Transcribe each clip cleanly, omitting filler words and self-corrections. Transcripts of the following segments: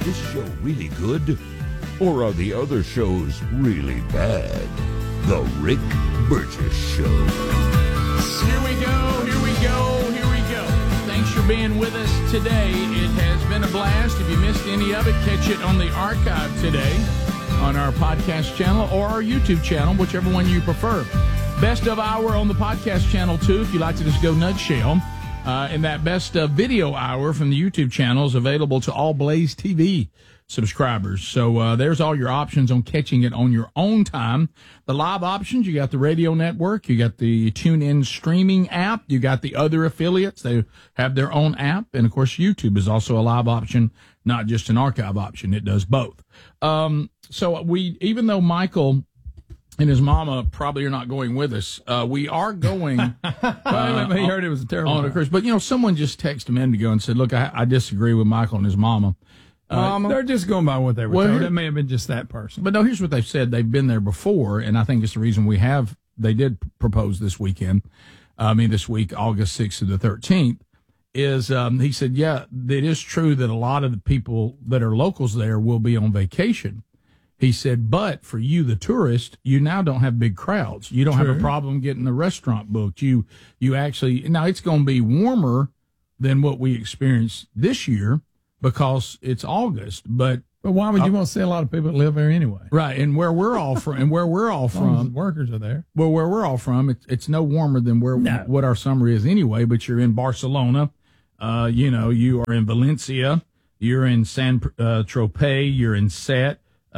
this show really good? Or are the other shows really bad? The Rick Burgess Show. Here we go, here we go, here we go. Thanks for being with us today. It has been a blast. If you missed any of it, catch it on the archive today on our podcast channel or our YouTube channel, whichever one you prefer. Best of hour on the podcast channel, too, if you like to just go nutshell. And that best of video hour from the YouTube channel is available to all Blaze TV subscribers. So there's all your options on catching it on your own time. The live options, you got the radio network, you got the TuneIn streaming app, you got the other affiliates. They have their own app. And, of course, YouTube is also a live option, not just an archive option. It does both. So even though Michael and his mama probably are not going with us, we are going. He heard it was a terrible on a cruise. But, someone just texted a minute ago and said, look, I disagree with Michael and his mama. They're just going by what they were told. It may have been just that person. But no, here's what they've said. They've been there before, and I think it's the reason they did propose this weekend. This week, August 6th to the 13th, is he said, yeah, it is true that a lot of the people that are locals there will be on vacation. He said, but for you, the tourist, you now don't have big crowds. You don't have a problem getting the restaurant booked. You actually, now it's going to be warmer than what we experienced this year because it's August. But why would you want to see a lot of people that live there anyway? Right. And where we're all from, workers are there. Well, where we're all from, it's no warmer than what our summer is anyway, but you're in Barcelona. You are in Valencia. You're in San Tropez. You're in Sète.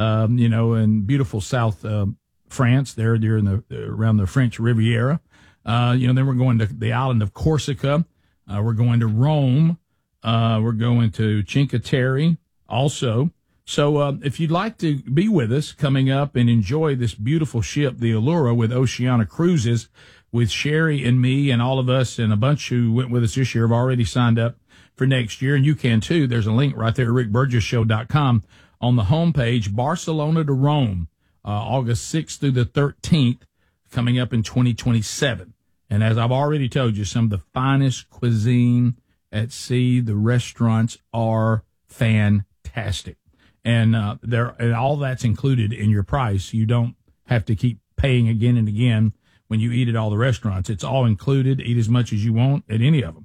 In beautiful South France, there in around the French Riviera. Then we're going to the island of Corsica. We're going to Rome. We're going to Cinque Terre also. So if you'd like to be with us coming up and enjoy this beautiful ship, the Allura, with Oceania Cruises, with Sherry and me and all of us and a bunch who went with us this year have already signed up for next year, and you can too. There's a link right there at rickburgessshow.com. On the homepage, Barcelona to Rome, August 6th through the 13th, coming up in 2027. And as I've already told you, some of the finest cuisine at sea. The restaurants are fantastic. And and all that's included in your price. You don't have to keep paying again and again when you eat at all the restaurants. It's all included. Eat as much as you want at any of them.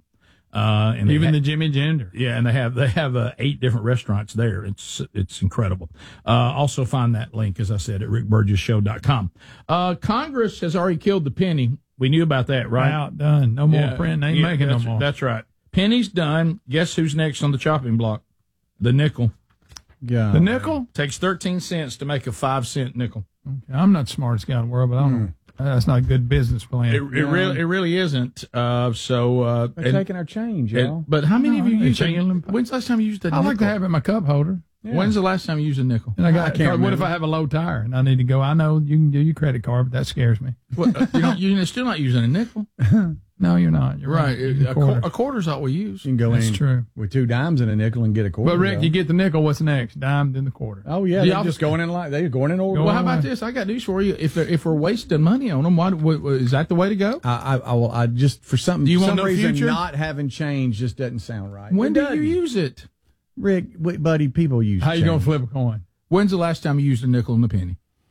And even the Jimmy Ginger. Yeah, and they have 8 different restaurants there. It's incredible. Also find that link, as I said, at rickburgessshow.com. Congress has already killed the penny. We knew about that, right? Out, done. No more print. Ain't making no more. That's right. Penny's done. Guess who's next on the chopping block? The nickel. Yeah. The nickel? Takes 13 cents to make a 5-cent nickel. Okay. I'm not the smartest guy in the world, but I don't know. That's not a good business plan. It really isn't. They're taking our change, y'all. But how many of you use it? When's the last time you used a nickel? I like to have it in my cup holder. Yeah. When's the last time you used a nickel? And what if I have a low tire and I need to go? I know you can do your credit card, but that scares me. You're still not using a nickel. No, you're not. You're right. A quarter's all we use. You can go That's true. with 2 dimes and a nickel and get a quarter. But Rick, you get the nickel. What's next? Dime, then the quarter. Oh yeah, they're just going in they're going in order. Well, how about this? I got news for you. If we're wasting money on them, is that the way to go? I just for some reason future? Not having change just doesn't sound right. When do you use it, Rick? Buddy, people use. How you gonna flip a coin? When's the last time you used a nickel and a penny?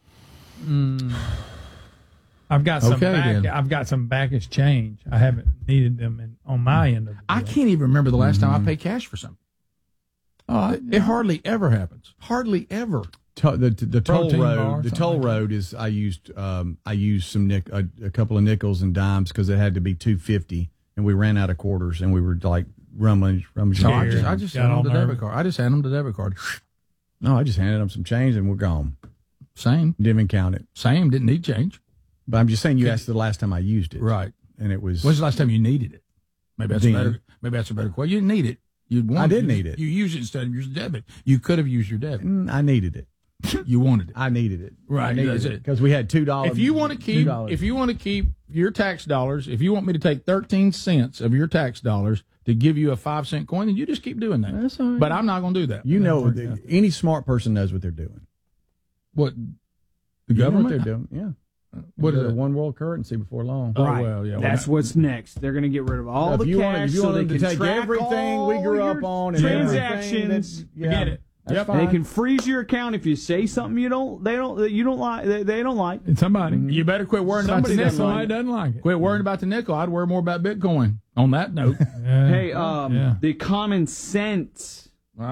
I've got some I've got some backage change. I haven't needed them on my end of the deal. I can't even remember the last time I paid cash for something. It hardly ever happens. Hardly ever. The toll road is I used some a couple of nickels and dimes because it had to be $2.50 and we ran out of quarters and we were like rummaging. So I just handed them the debit card. I just handed them the debit card. No, I just handed them some change and we're gone. Same. Didn't even count it. Same. Didn't need change. But I'm just saying you asked the last time I used it. Right. And it was... When's the last time you needed it? Maybe that's a better question. You didn't need it. I did need it. You used it instead of your debit. You could have used your debit. I needed it. You wanted it. I needed it. Right. Because we had $2. If you want to keep your tax dollars, if you want me to take 13 cents of your tax dollars to give you a 5-cent coin, then you just keep doing that. That's all right. But I'm not going to do that. You know, any smart person knows what they're doing. What? The government? What they're doing, yeah. What is it? One world currency before long. Right. Oh, well, yeah. That's what's next. They're going to get rid of all the cash if you so want they them can to take track everything all we grew up on and transactions. Forget it. Yep. They can freeze your account if you say something you don't like. They don't like. It's somebody. You better quit worrying about the nickel. Somebody doesn't like it. Quit worrying about the nickel. I'd worry more about Bitcoin. On that note, the Common Sense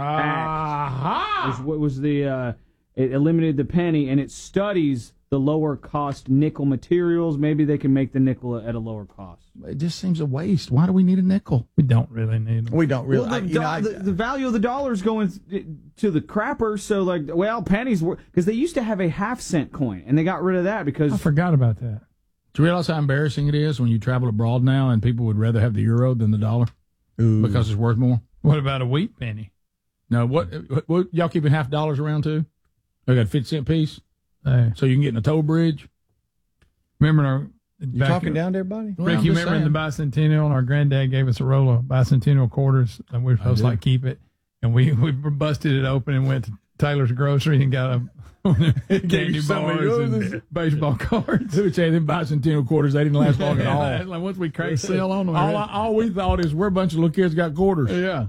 Act was the it eliminated the penny, and it studies the lower cost nickel materials. Maybe they can make the nickel at a lower cost. It just seems a waste. Why do we need a nickel? We don't really need them. We don't really. Well, the value of the dollar is going to the crapper. So pennies were, because they used to have a 50-cent coin, and they got rid of that because I forgot about that. Do you realize how embarrassing it is when you travel abroad now and people would rather have the euro than the dollar because it's worth more? What about a wheat penny? No, what y'all keeping $50 around too? They got a 50-cent piece, so you can get in a toll bridge. Remember you talking down to everybody? Rick, you remember in the bicentennial, our granddad gave us a roll of bicentennial quarters, and we were supposed to keep it, and we busted it open and went to Taylor's Grocery and got a candy bars and baseball cards. Who would say them bicentennial quarters? They didn't last long at all. Like once we cracked sale on them, all we thought is we're a bunch of little kids got quarters. Yeah,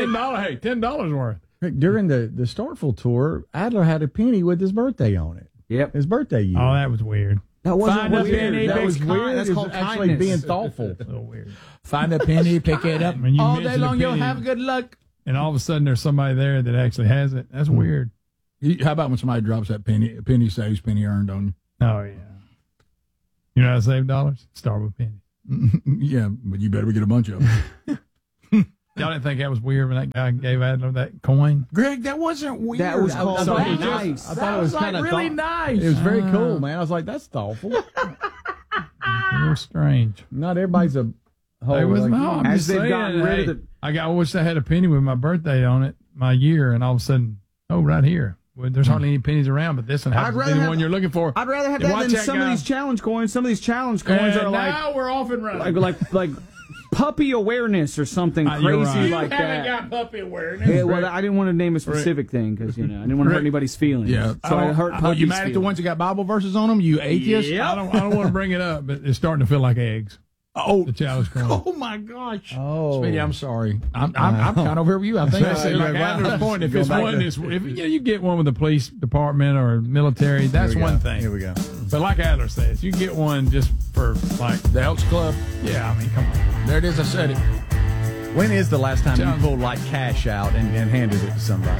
$10 worth. Rick, during the Starkville tour, Adler had a penny with his birthday on it. Yep, his birthday year. Oh, that was weird. That wasn't weird. That was weird. That's called actually kindness. being thoughtful. A little weird. Find a penny, pick it up. All day long, you'll have good luck. And all of a sudden, there's somebody there that actually has it. That's weird. How about when somebody drops that penny saves, penny earned on you? Oh, yeah. You know how to save dollars? Start with pennies. Yeah, but you better get a bunch of them. Y'all didn't think that was weird when that guy gave Adler that coin? Greg, that wasn't weird. That was called nice. I thought it was kind of really nice. It was very cool, man. I was like, that's thoughtful. Real strange. Not everybody's a whole. I'm just saying, I wish I had a penny with my birthday on it, my year, and all of a sudden, right here. Well, there's hardly any pennies around, but this one happens to be the one you're looking for. I'd rather have that than some of these challenge coins. Some of these challenge coins are like, now we're off and running. Like puppy awareness or something crazy like that. You haven't got puppy awareness. Yeah, well, I didn't want to name a specific thing because, I didn't want to hurt anybody's feelings. Yeah. So I hurt puppies' you mad at the ones that got Bible verses on them, you atheist? Yeah. I don't want to bring it up, but it's starting to feel like eggs. Oh, the challenge coin. Oh my gosh! Oh, Speedy, I'm sorry. I'm kind of over with you. I think like Adler's point. If it's one, if you get one with the police department or military, that's one thing. Here we go. But like Adler says, you get one just for like the Elks Club. Yeah, I mean, come on. There it is. I said it. When is the last time you pulled like cash out and handed it to somebody?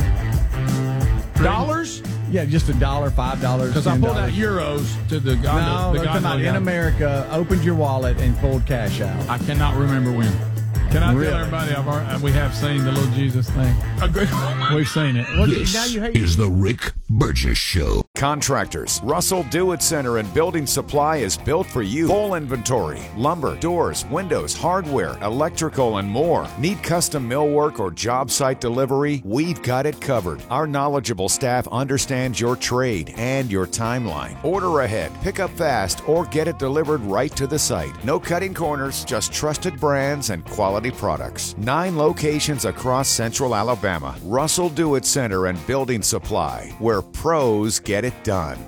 Dollars? Yeah, just $1, $5. Because I pulled out euros to the guy. No, come out in America, opened your wallet and pulled cash out. I cannot remember when. Can I tell everybody we have seen the little Jesus thing? We've seen it. This is the Rick Burgess Show. Contractors. Russell Do-It Center and Building Supply is built for you. Full inventory. Lumber, doors, windows, hardware, electrical, and more. Need custom millwork or job site delivery? We've got it covered. Our knowledgeable staff understands your trade and your timeline. Order ahead, pick up fast, or get it delivered right to the site. No cutting corners, just trusted brands and quality products. 9 locations across Central Alabama. Russell Do-It Center and Building Supply, where pros get it done.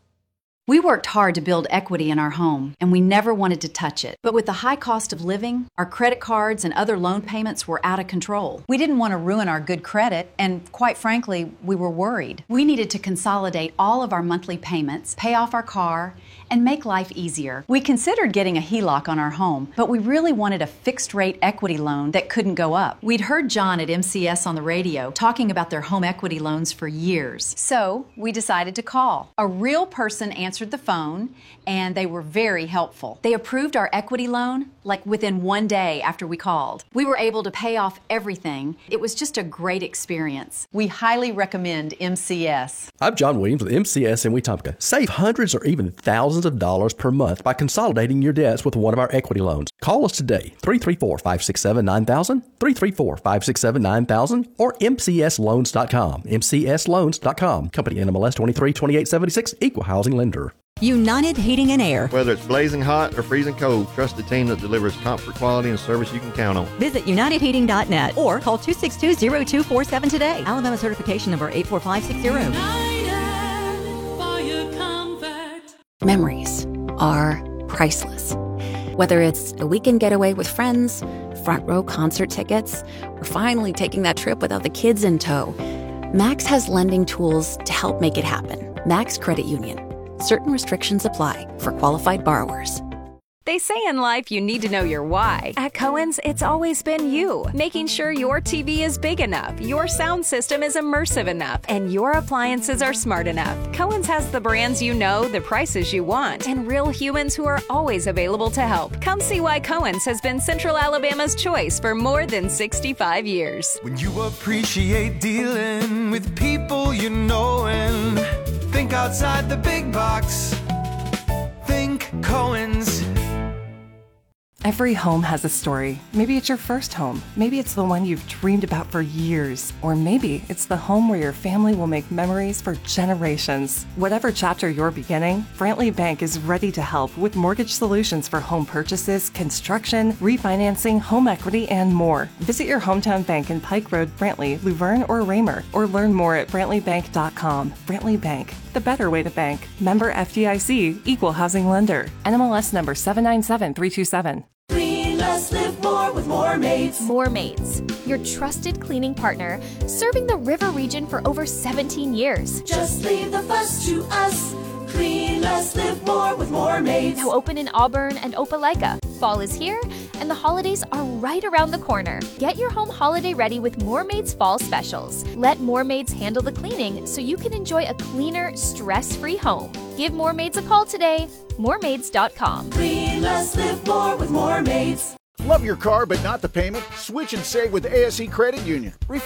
We worked hard to build equity in our home, and we never wanted to touch it. But with the high cost of living, our credit cards and other loan payments were out of control. We didn't want to ruin our good credit, and quite frankly, we were worried. We needed to consolidate all of our monthly payments, pay off our car, and make life easier. We considered getting a HELOC on our home, but we really wanted a fixed-rate equity loan that couldn't go up. We'd heard John at MCS on the radio talking about their home equity loans for years. So we decided to call. A real person answered the phone, and they were very helpful. They approved our equity loan like within 1 day after we called. We were able to pay off everything. It was just a great experience. We highly recommend MCS. I'm John Williams with MCS in Wetumpka. Save hundreds or even thousands of dollars per month by consolidating your debts with one of our equity loans. Call us today, 334-567-9000, 334-567-9000, or mcsloans.com. mcsloans.com. Company NMLS 232876, Equal Housing Lender. United Heating and Air. Whether it's blazing hot or freezing cold, trust the team that delivers comfort, quality, and service you can count on. Visit UnitedHeating.net or call 262-0247 today. Alabama certification number 84560. Memories are priceless. Whether it's a weekend getaway with friends, front row concert tickets, or finally taking that trip without the kids in tow. Max has lending tools to help make it happen. Max Credit Union. Certain restrictions apply for qualified borrowers. They say in life you need to know your why. At Cohen's, it's always been you. Making sure your TV is big enough, your sound system is immersive enough, and your appliances are smart enough. Cohen's has the brands you know, the prices you want, and real humans who are always available to help. Come see why Cohen's has been Central Alabama's choice for more than 65 years. When you appreciate dealing with people you know and think outside the big box, think Cohen's. Every home has a story. Maybe it's your first home. Maybe it's the one you've dreamed about for years. Or maybe it's the home where your family will make memories for generations. Whatever chapter you're beginning, Brantley Bank is ready to help with mortgage solutions for home purchases, construction, refinancing, home equity, and more. Visit your hometown bank in Pike Road, Brantley, Luverne, or Raymer, or learn more at BrantleyBank.com. Brantley Bank, the better way to bank. Member FDIC, Equal Housing Lender. NMLS number 797327. Clean less, live more with More Maids. More Maids, your trusted cleaning partner, serving the river region for over 17 years. Just leave the fuss to us. Clean less, live more with More Maids. Now open in Auburn and Opelika. Fall is here, and the holidays are right around the corner. Get your home holiday ready with More Maids Fall Specials. Let More Maids handle the cleaning so you can enjoy a cleaner, stress-free home. Give More Maids a call today. MoreMaids.com. Clean less, live more with More Maids. Love your car but not the payment? Switch and save with ASE Credit Union.